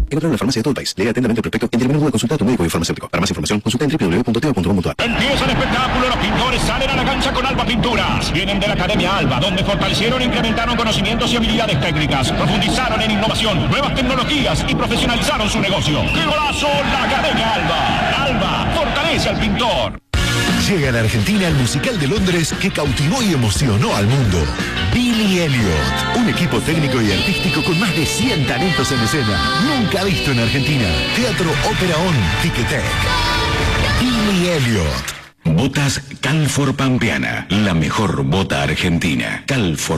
Encuentra en la farmacia de todo el país. Lee atentamente el prospecto y termina de consulta a tu médico y farmacéutico. Para más información, consulta en www.teo.com.ar. Empieza el espectáculo, los pintores salen a la cancha con Alba Pinturas. Vienen de la Academia Alba, donde fortalecieron e incrementaron conocimientos y habilidades técnicas, profundizaron en innovación, nuevas tecnologías y profesionalizaron su negocio. ¡Qué golazo! La Academia Alba. Alba fortalece al pintor. Llega a la Argentina el musical de Londres que cautivó y emocionó al mundo. Billy Elliot, un equipo técnico y artístico con más de 100 talentos en escena, nunca visto en Argentina. Teatro Ópera On, Ticketek. Billy Elliot. Botas Calfor Pampeana, la mejor bota argentina. Calfor